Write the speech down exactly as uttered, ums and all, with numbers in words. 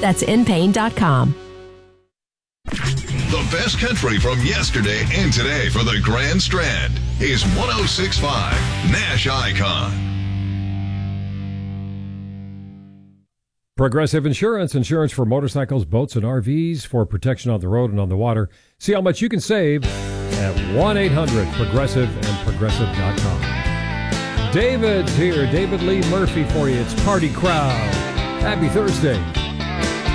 That's in pain dot com. The best country from yesterday and today for the Grand Strand is one oh six point five Nash Icon. Progressive Insurance, insurance for motorcycles, boats, and R Vs for protection on the road and on the water. See how much you can save at one eight hundred progressive and progressive dot com. David's here. David Lee Murphy for you. It's Party Crowd. Happy Thursday.